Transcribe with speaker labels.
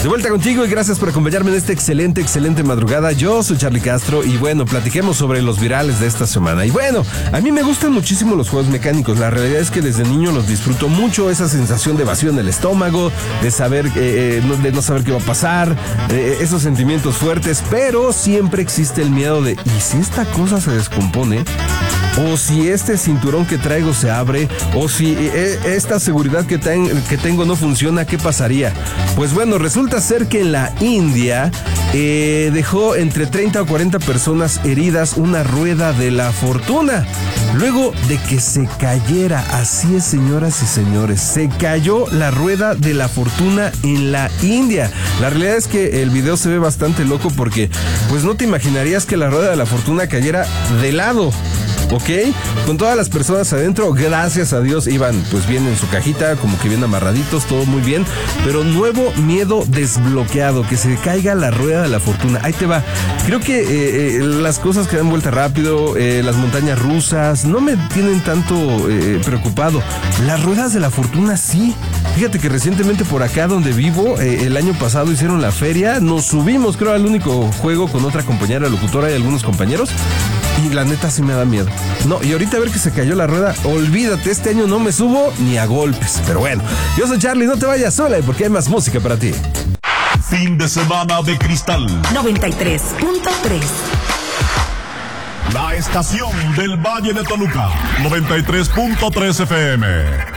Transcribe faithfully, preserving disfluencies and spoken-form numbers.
Speaker 1: De vuelta contigo y gracias por acompañarme en esta excelente, excelente madrugada. Yo soy Charlie Castro y bueno, platiquemos sobre los virales de esta semana. Y bueno, a mí me gustan muchísimo los juegos mecánicos. La realidad es que desde niño los disfruto mucho. Esa sensación de vacío en el estómago, de saber, eh, de no saber qué va a pasar, eh, esos sentimientos fuertes, pero siempre existe el miedo de ¿y si esta cosa se descompone? O si este cinturón que traigo se abre, o si eh, esta seguridad que, ten, que tengo no funciona, ¿qué pasaría? Pues bueno, resulta ser que en la India eh, dejó entre treinta o cuarenta personas heridas una rueda de la fortuna. Luego de que se cayera, así es, señoras y señores, se cayó la rueda de la fortuna en la India. La realidad es que el video se ve bastante loco porque pues no te imaginarías que la rueda de la fortuna cayera de lado. ¿Ok? Con todas las personas adentro, gracias a Dios, iban pues bien en su cajita, como que bien amarraditos, todo muy bien. Pero nuevo miedo desbloqueado, que se caiga la rueda de la fortuna. Ahí te va. Creo que eh, eh, las cosas que dan vuelta rápido, eh, las montañas rusas, no me tienen tanto eh, preocupado. Las ruedas de la fortuna sí. Fíjate que recientemente por acá donde vivo, eh, el año pasado hicieron la feria, nos subimos, creo, al único juego con otra compañera locutora y algunos compañeros. Y la neta sí me da miedo. No, y ahorita a ver que se cayó la rueda, olvídate, este año no me subo ni a golpes. Pero bueno, yo soy Charlie, no te vayas sola porque hay más música para ti.
Speaker 2: Fin de semana de cristal.
Speaker 3: noventa y tres punto tres.
Speaker 2: La estación del Valle de Toluca. noventa y tres punto tres F M.